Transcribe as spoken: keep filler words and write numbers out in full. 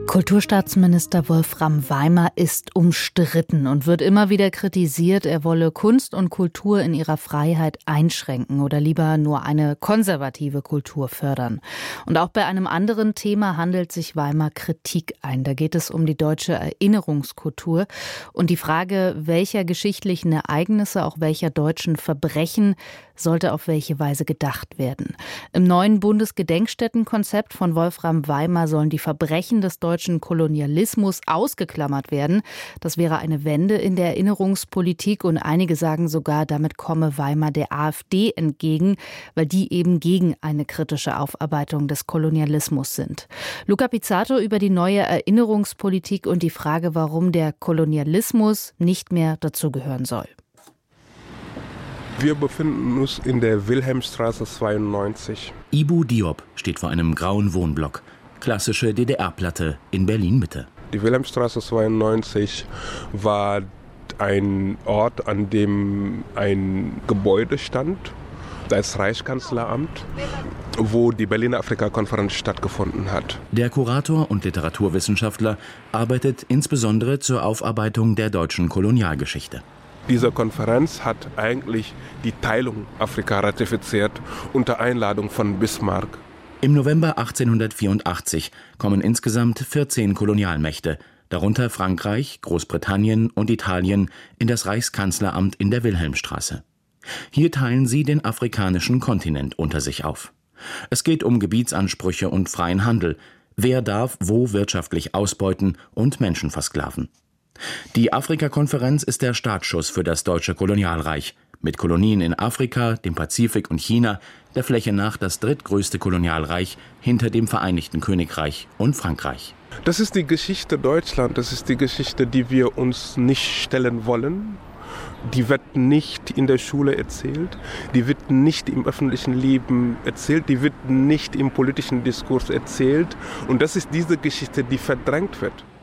Kulturstaatsminister Wolfram Weimar ist umstritten und wird immer wieder kritisiert, er wolle Kunst und Kultur in ihrer Freiheit einschränken oder lieber nur eine konservative Kultur fördern. Und auch bei einem anderen Thema handelt sich Weimar Kritik ein. Da geht es um die deutsche Erinnerungskultur und die Frage, welcher geschichtlichen Ereignisse, auch welcher deutschen Verbrechen sollte auf welche Weise gedacht werden. Im neuen Bundesgedenkstättenkonzept von Wolfram Weimar sollen die Verbrechen des deutschen Kolonialismus ausgeklammert werden. Das wäre eine Wende in der Erinnerungspolitik und einige sagen sogar, damit komme Weimar der AfD entgegen, weil die eben gegen eine kritische Aufarbeitung des Kolonialismus sind. Luca Pizzato über die neue Erinnerungspolitik und die Frage, warum der Kolonialismus nicht mehr dazugehören soll. Wir befinden uns in der Wilhelmstraße zweiundneunzig. Ibu Diop steht vor einem grauen Wohnblock. Klassische D D R-Platte in Berlin-Mitte. Die Wilhelmstraße zweiundneunzig war ein Ort, an dem ein Gebäude stand, das Reichskanzleramt, wo die Berliner Afrika-Konferenz stattgefunden hat. Der Kurator und Literaturwissenschaftler arbeitet insbesondere zur Aufarbeitung der deutschen Kolonialgeschichte. Diese Konferenz hat eigentlich die Teilung Afrika ratifiziert unter Einladung von Bismarck. Im November achtzehnhundertvierundachtzig kommen insgesamt vierzehn Kolonialmächte, darunter Frankreich, Großbritannien und Italien, in das Reichskanzleramt in der Wilhelmstraße. Hier teilen sie den afrikanischen Kontinent unter sich auf. Es geht um Gebietsansprüche und freien Handel. Wer darf wo wirtschaftlich ausbeuten und Menschen versklaven? Die Afrika-Konferenz ist der Startschuss für das deutsche Kolonialreich. Mit Kolonien in Afrika, dem Pazifik und China, der Fläche nach das drittgrößte Kolonialreich hinter dem Vereinigten Königreich und Frankreich. Das ist die Geschichte Deutschlands, das ist die Geschichte, die wir uns nicht stellen wollen. Die wird nicht in der Schule erzählt, die wird nicht im öffentlichen Leben erzählt, die wird nicht im politischen Diskurs erzählt. Und das ist diese Geschichte, die verdrängt wird.